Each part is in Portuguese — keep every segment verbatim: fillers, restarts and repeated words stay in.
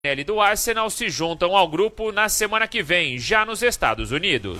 L do Arsenal se juntam ao grupo na semana que vem, já nos Estados Unidos.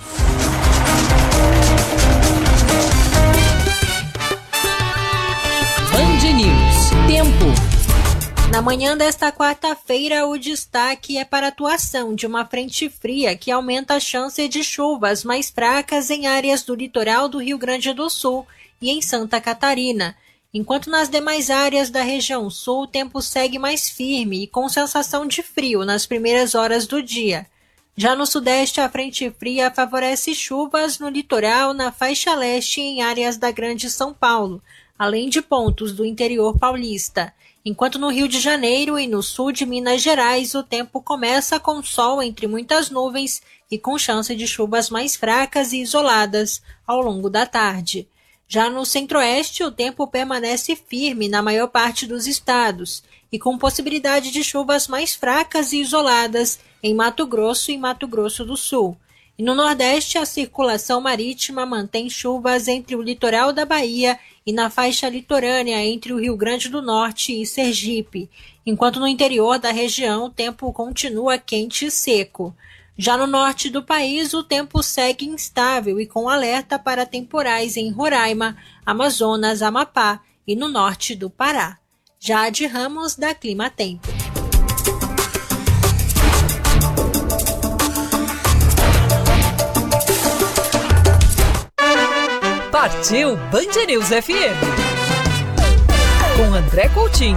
Band News. Tempo. Na manhã desta quarta-feira, o destaque é para a atuação de uma frente fria que aumenta a chance de chuvas mais fracas em áreas do litoral do Rio Grande do Sul e em Santa Catarina. Enquanto nas demais áreas da região sul, o tempo segue mais firme e com sensação de frio nas primeiras horas do dia. Já no sudeste, a frente fria favorece chuvas no litoral, na faixa leste e em áreas da Grande São Paulo, além de pontos do interior paulista. Enquanto no Rio de Janeiro e no sul de Minas Gerais, o tempo começa com sol entre muitas nuvens e com chance de chuvas mais fracas e isoladas ao longo da tarde. Já no centro-oeste, o tempo permanece firme na maior parte dos estados e com possibilidade de chuvas mais fracas e isoladas em Mato Grosso e Mato Grosso do Sul. E no nordeste, a circulação marítima mantém chuvas entre o litoral da Bahia e na faixa litorânea entre o Rio Grande do Norte e Sergipe, enquanto no interior da região o tempo continua quente e seco. Já no norte do país, o tempo segue instável e com alerta para temporais em Roraima, Amazonas, Amapá e no norte do Pará. Jade Ramos, da Clima Tempo. Partiu Band News F M. Com André Coutinho.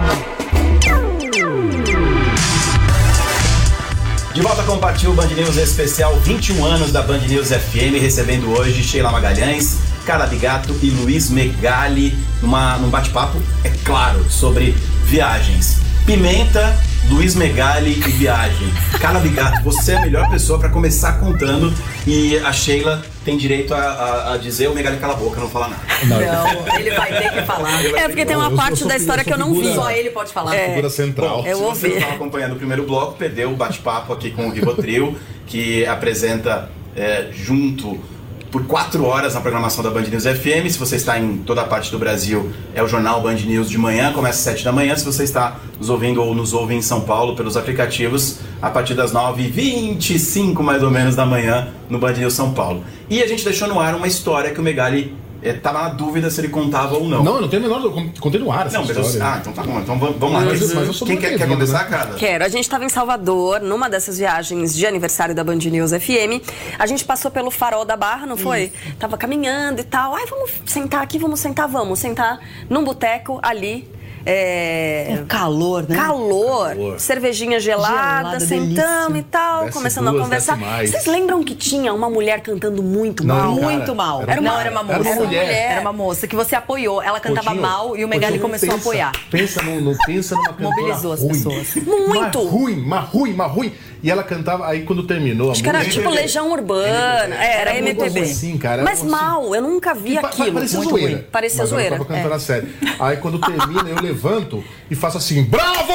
De volta com o Partiu Band News especial vinte e um anos da Band News F M, recebendo hoje Sheila Magalhães, Carla Bigato e Luiz Megali, numa, num bate-papo, é claro, sobre viagens. Pimenta, Luiz Megali e viagem. Carla Bigato, você é a melhor pessoa para começar contando e a Sheila tem direito a, a, a dizer o Megali cala a boca, não fala nada. Não, não ele vai ter que falar. É porque tem uma eu, parte eu da história que eu não vi. Figura, Só ele pode falar. É, figura central. Bom, eu se ouvi. Você estava acompanhando o primeiro bloco, perdeu o bate-papo aqui com o Rivotril, que apresenta é, junto por quatro horas na programação da Band News F M. Se você está em toda a parte do Brasil, é o jornal Band News de manhã, começa às sete da manhã. Se você está nos ouvindo ou nos ouve em São Paulo pelos aplicativos, a partir das nove e vinte e cinco mais ou menos da manhã no Band News São Paulo. E a gente deixou no ar uma história que o Megali estava na dúvida se ele contava ou não. Não, eu não tenho a menor contei no ar essa não, mas história. Eu, ah, então tá bom. Então vamos lá. Mas, mas eu sou Quem quer, quer começar, né? Cara? Quero. A gente estava em Salvador, numa dessas viagens de aniversário da Band News F M. A gente passou pelo Farol da Barra, não foi? Isso. Tava caminhando e tal. Ai, vamos sentar aqui, vamos sentar, vamos. Sentar num boteco ali. É... Um calor, né? Calor, calor. cervejinha gelada, gelada sentamos delícia. E tal, desce começando duas, a conversar. Vocês lembram que tinha uma mulher cantando muito não, mal? Cara, muito mal. Era, era uma, não, era uma moça. Era uma, era uma mulher. mulher. Era uma moça que você apoiou. Ela cantava Coutinho, mal e o Megali começou pensa, a apoiar. Pensa, no, no, pensa numa cantora mobilizou as ruim. pessoas. Muito! Mas ruim, mas ruim, mas ruim. E ela cantava, aí quando terminou Acho a que era música... tipo Legião Urbana, é, era, era M P B. Assim, cara, mas assim, mal, eu nunca vi aquilo. Parecia muito zoeira. Ruim. Parecia mas zoeira. Eu tava cantando é. a sério. Aí quando termina, eu levanto e faço assim, bravo!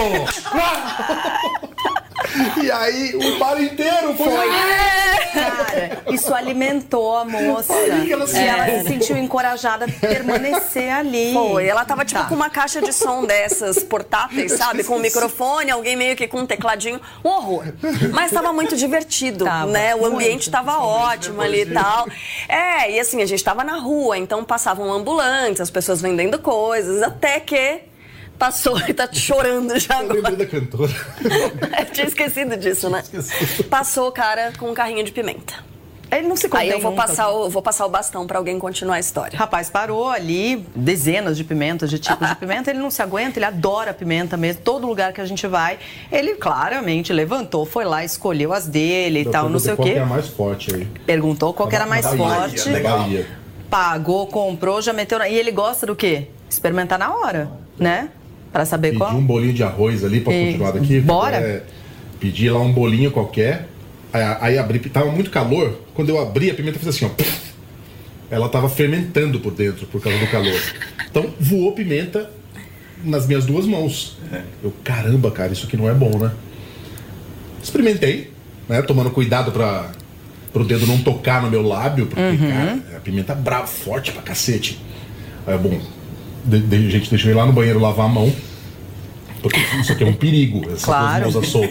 E aí o bar inteiro foi... foi. Cara, isso alimentou a moça. Ela e ela se sentiu encorajada a permanecer ali. Foi, ela tava tipo tá. com uma caixa de som dessas portáteis, sabe? Com um microfone, alguém meio que com um tecladinho. Um horror. Mas tava muito divertido, tava, né? O ambiente tava ótimo ali e tal. É, e assim, a gente tava na rua, então passavam ambulantes, as pessoas vendendo coisas, até que... Passou e tá chorando já agora. Eu lembrei da cantora. Eu tinha esquecido disso, né? Passou o cara com um carrinho de pimenta. Ele não se contém. Aí eu vou nunca. passar, o, vou passar o bastão pra alguém continuar a história. Rapaz, parou ali, dezenas de pimentas, de tipos de pimenta. Ele não se aguenta, ele adora pimenta mesmo. Todo lugar que a gente vai, ele claramente levantou, foi lá, escolheu as dele e tal, não sei o quê. Qual que é a mais forte aí? Perguntou qual que era a mais Bahia, forte. Bahia. Pagou, comprou, já meteu na... E ele gosta do quê? Experimentar na hora, né? Pra saber Pedi qual. um bolinho de arroz ali, posso e... continuar daqui? Bora. É, pedi lá um bolinho qualquer, aí, aí abri, tava muito calor, quando eu abri a pimenta fez assim, ó. Ela tava fermentando por dentro por causa do calor. Então voou pimenta nas minhas duas mãos. Eu, caramba, cara, isso aqui não é bom, né? Experimentei, né? Tomando cuidado pra, pro dedo não tocar no meu lábio, porque, uhum. cara, a pimenta brava, forte pra cacete. Aí, bom... De, de, gente, deixa eu ir lá no banheiro lavar a mão. Porque isso aqui é um perigo, essa Claro. coisa de moça solta.